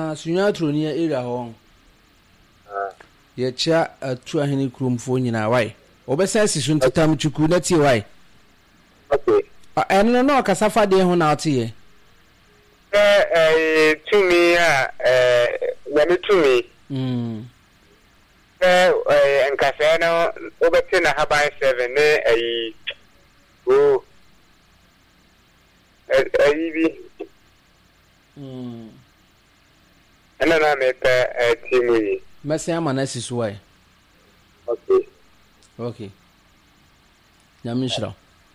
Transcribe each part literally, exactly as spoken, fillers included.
Ah, sunya troni area ho. Ah. Ye chia atu ahene kromfo nyina wai. Obesa sisu ntitam chuku na tie wai. Okay. Ah, eno no kasafa de ho na otie. Eh eh tumi a eh wani tumi. Mm. Eh eh nkasa no obeti na haban seven ne ayi o eh ayi bi. Mm. Ana na meta eh timu yi. Mese ama na sisu wai. Okay. Okay. Nyamishra.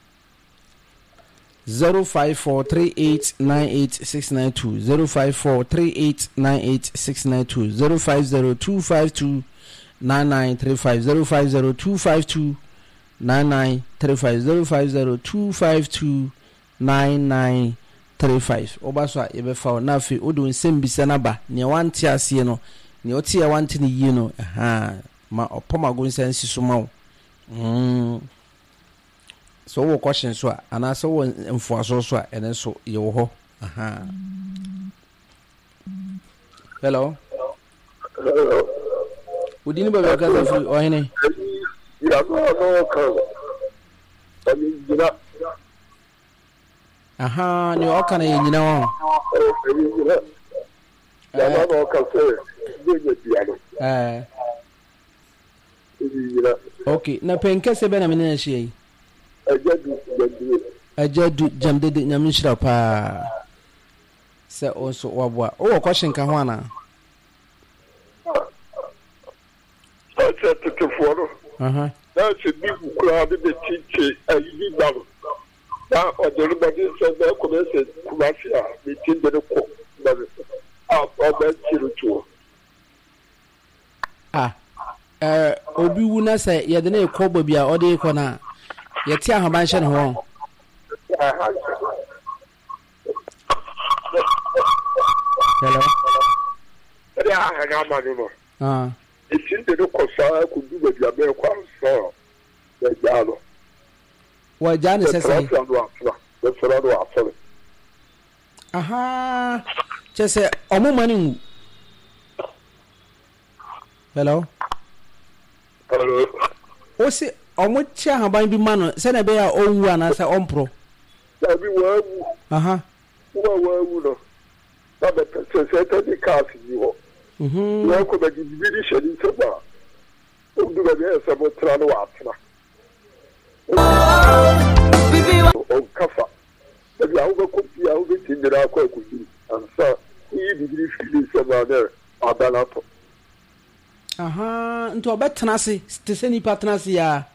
zero five four three eight nine eight six nine two zero five four three eight nine eight six nine two zero five zero two five two nine nine three five zero five zero two five two nine nine three five zero five zero two five two nine nine three five. Obaso ebe fa na fi odo nsem bisa na ba ne wante ase no ne otie wante ne yi no aha ma opomago nsan siso ma wo mm so wo question so ana so wo mfuaso so a ene so ye wo ho aha. Hello Hello. Udini ba ba kaza fu o hene Ya no no ka. Ani jina. aha ni o kana ye nyina wo Ya no no ka se. Ye biano. eh Jina. okay na penke se be na me na hye yi Ajadu jadu. ajadu jamdede nyamishira pa se onso wabwa o wo question ka ho ana Acha tutuforo. aha Na se bi kura de de chiche ayi dawo. Na odoro ba de se be ko be se kumafia de tinde de ko. Ba ah o be chiru tuo. ah eh obi wu na se ye de na ekobo bia o de iko na ye ti ahaban hye ne ho hello Ya ha ga ma no. ah Tinde de ko sa ku du ba be kwa so. Be jalo. wa jani se se Aha. aha chese omo mani ngu hello Hello. o se omo ti ahaban bi ma no se na be ya owu ana se ompro Ya bi wa wu. aha Wa wa wu no. Na be se se te di cars ni ho. mhm Ya ko be di bi di shedi se ba. O du ba be se mo tra no wa tra. O kafa. Ebi a wo be ko bi a wo be ti ndira akwa ku bi. Ansa yi bi di fili se ba ne adana to. aha nto obetena se te se ni patena se ya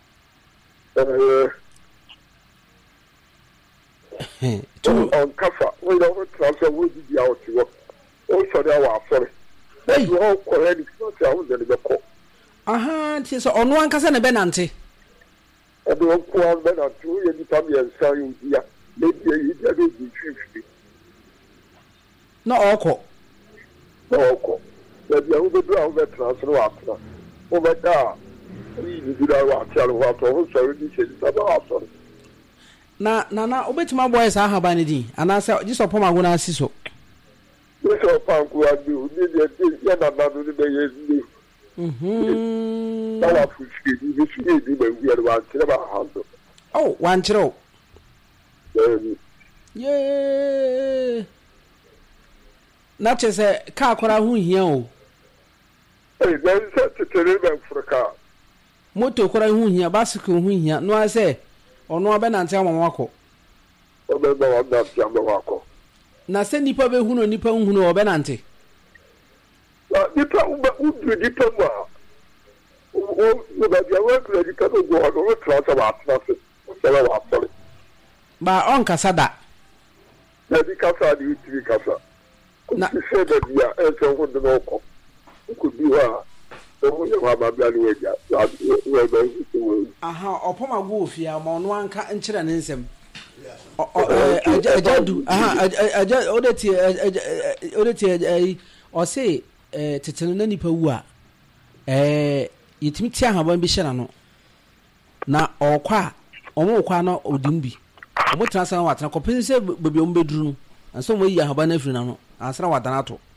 Eh tu on kafa. We don't transfer we di out wo. O so dey wa afore. Hey. You all correct so say wo dey be ko. aha ti so ono ankasa ne benante Ebe o ko an be na tu ye di tam ye nsa yu dia. Le di yi dia do di fifi. na oko Na oko. Le di wo be do a wo be transfer wa afore. O be da. Yi di da wa afore wa to ho so di se di ta ba afore. na na na obetima boy sa ahaba ne din ana se ji so poma go na asiso Ni so pa ku adu ni de ye na na do ni be ye ni. mhm Na wa fushi di bi fi di be wi ya wa tire ba hando. oh wan chiro Eh ye na chese ka akwara hu hia o eh then se tere be Africa. moto kwara hu hia bicycle hu hia no ase ono abenante amamwako O be ba wa da ti amba wa ko. na se nipa be hu no nipa hu no obenante Na nipa ube udu nipa ma. O o ba dia wa kra di ka do go no tra sa wa tra se. O se wa sorry. ba on kasada Na di ka sa di ti ka sa. Na- Na se de dia e se ho de no ko. Ku di wa. O mo ye wa ba bia ni we ja. Wa we ba ti wo. aha opoma go ofia ma ono anka nkire ne nsem ajadu aha aja odeti odeti o se tetenu na nipa wu a eh yetimi ti ahaban bi hyena no na okwa omo okwa na odimbi omo transfer na watana kopin se bebi omo beduru no anso mo yi ahaban na afiri na no ansra wadana to